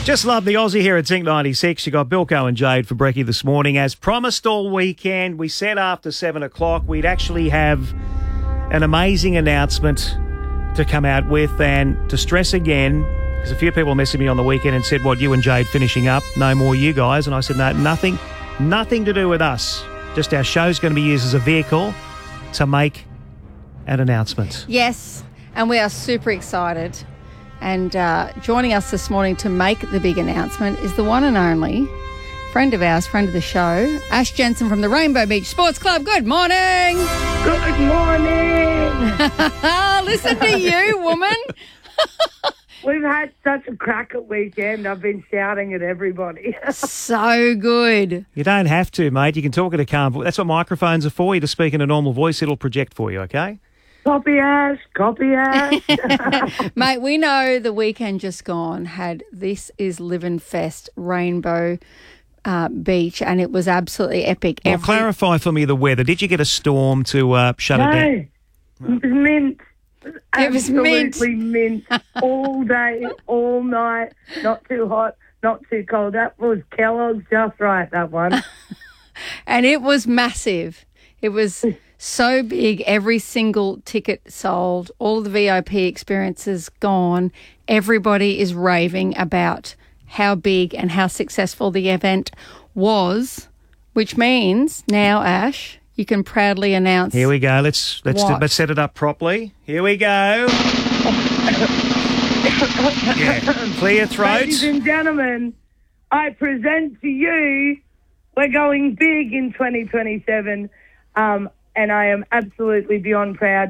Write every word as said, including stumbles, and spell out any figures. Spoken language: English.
Just love the Aussie here at Zinc ninety-six. You got Bilko and Jade for brekkie this morning. As promised all weekend, we said after seven o'clock we'd actually have an amazing announcement to come out with, and to stress again, because a few people messaged me on the weekend and said, what, you and Jade finishing up? No more you guys. And I said, no, nothing, nothing to do with us. Just our show's going to be used as a vehicle to make an announcement. Yes, and we are super excited. And uh, joining us this morning to make the big announcement is the one and only friend of ours, friend of the show, Ash Jensen from the Rainbow Beach Sports Club. Good morning. Good morning. Listen to you, woman. We've had such a cracker weekend. I've been shouting at everybody. So good. You don't have to, mate. You can talk at a calm voice. That's what microphones are for. You just speak in a normal voice. It'll project for you, okay? Copy Ash, copy Ash. Mate, we know the weekend just gone had This Is Livin' Fest Rainbow uh, Beach, and it was absolutely epic. Well, Every- clarify for me the weather. Did you get a storm to uh, shut no, it down? it was mint. It was mint. Absolutely mint. All day, all night. Not too hot, not too cold. That was Kellogg's just right, that one. And it was massive. It was so big. Every single ticket sold. All the V I P experiences gone. Everybody is raving about how big and how successful the event was, which means now, Ash, you can proudly announce. Here we go. Let's let's What? let's set it up properly. Here we go. Yeah. Clear your throat. Ladies and gentlemen, I present to you, we're going big in twenty twenty-seven, um, and I am absolutely beyond proud